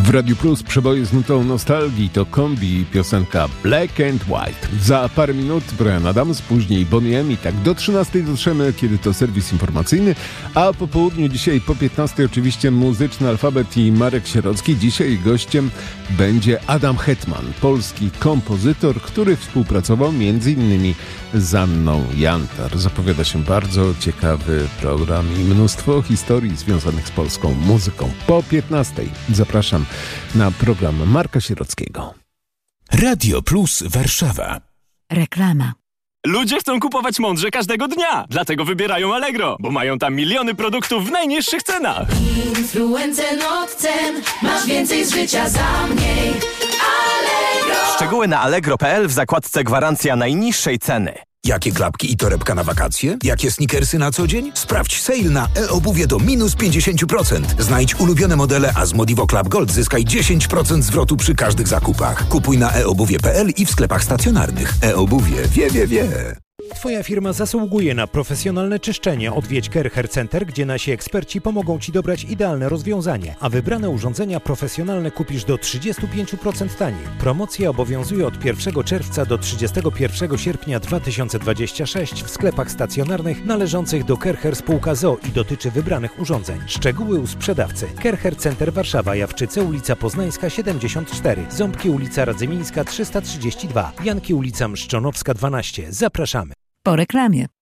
W Radiu Plus przeboje z nutą nostalgii to kombi i piosenka Black and White. Za parę minut Bryan Adams, później Boney M i tak do 13 dotrzemy, kiedy to serwis informacyjny, a po południu dzisiaj po 15 oczywiście muzyczny alfabet i Marek Sierocki. Dzisiaj gościem będzie Adam Hetman, polski kompozytor, który współpracował m.in. z Anną Jantar. Zapowiada się bardzo ciekawy program i mnóstwo historii związanych z polską muzyką. Po 15 zapraszam na program Marka Sierockiego. Radio Plus Warszawa. Reklama. Ludzie chcą kupować mądrze każdego dnia, dlatego wybierają Allegro, bo mają tam miliony produktów w najniższych cenach. Influencer od cen, masz więcej z życia za mniej. Allegro! Szczegóły na allegro.pl w zakładce gwarancja najniższej ceny. Jakie klapki i torebka na wakacje? Jakie sneakersy na co dzień? Sprawdź sale na e-obuwie do minus 50%. Znajdź ulubione modele, a z Modivo Club Gold zyskaj 10% zwrotu przy każdych zakupach. Kupuj na eobuwie.pl i w sklepach stacjonarnych. E-obuwie wie. Twoja firma zasługuje na profesjonalne czyszczenie. Odwiedź Kercher Center, gdzie nasi eksperci pomogą Ci dobrać idealne rozwiązanie, a wybrane urządzenia profesjonalne kupisz do 35% taniej. Promocja obowiązuje od 1 czerwca do 31 sierpnia 2026 w sklepach stacjonarnych należących do Kercher Spółka z o.o. i dotyczy wybranych urządzeń. Szczegóły u sprzedawcy. Kercher Center Warszawa, Jawczyce, ulica Poznańska 74, Ząbki, ulica Radzymińska 332, Janki, ulica Mszczonowska 12. Zapraszamy. Po reklamie.